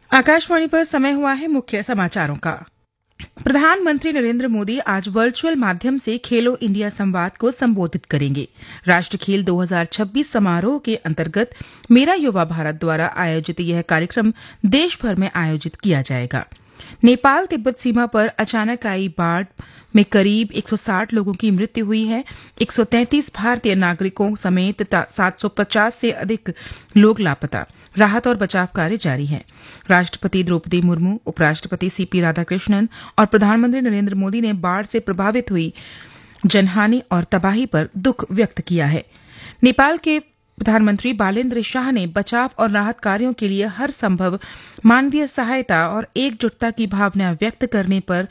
आकाशवाणी पर समय हुआ है मुख्य समाचारों का। प्रधानमंत्री नरेंद्र मोदी आज वर्चुअल माध्यम से खेलो इंडिया संवाद को संबोधित करेंगे। राष्ट्र खेल 2026 समारोह के अंतर्गत मेरा युवा भारत द्वारा आयोजित यह कार्यक्रम देश भर में आयोजित किया जाएगा। नेपाल तिब्बत सीमा पर अचानक आई बाढ़ में करीब 160 लोगों की मृत्यु हुई है। 133 भारतीय नागरिकों समेत 750 से अधिक लोग लापता। राहत और बचाव कार्य जारी है। राष्ट्रपति द्रौपदी मुर्मू, उपराष्ट्रपति सीपी राधाकृष्णन और प्रधानमंत्री नरेंद्र मोदी ने बाढ़ से प्रभावित हुई जनहानि और तबाही पर दुख व्यक्त किया है। नेपाल के प्रधानमंत्री बालेन्द्र शाह ने बचाव और राहत कार्यों के लिए हर संभव मानवीय सहायता और एकजुटता की भावना व्यक्त करने पर